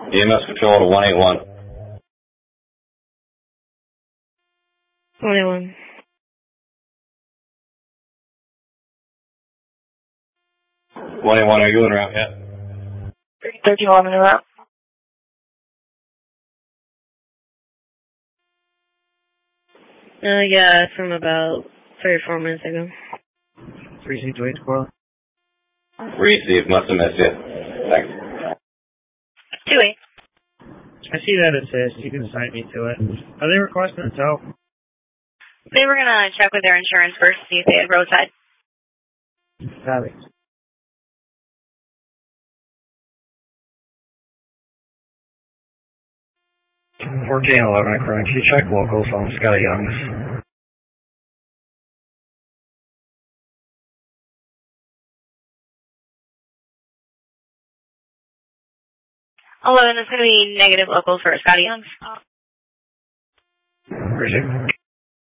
EMS control to 181. 21. 181, are you in route yet? 31 in route. Yeah, from about 3 or 4 minutes ago. 3C28 Squirrel. Receive, must have missed you. Thanks. 28. I see that assist. You can assign me to it. Are they requesting a tow? They were going to check with their insurance first to see if they had roadside. Copy. $14.11 correct. You check locals on Scotty Young's. 11 is going to be negative locals for Scotty Young's. Appreciate it.